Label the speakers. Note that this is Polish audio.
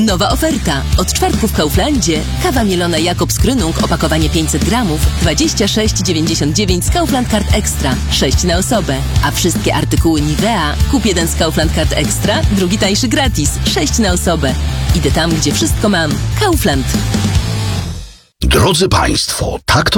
Speaker 1: Nowa oferta. Od czwartku w Kauflandzie kawa mielona Jakobs Krönung, opakowanie 500 gramów, 26,99 z Kaufland Card Extra, 6 na osobę. A wszystkie artykuły Nivea kup jeden z Kaufland Card Extra, drugi tańszy gratis, 6 na osobę. Idę tam, gdzie wszystko mam. Kaufland.
Speaker 2: Drodzy Państwo, tak to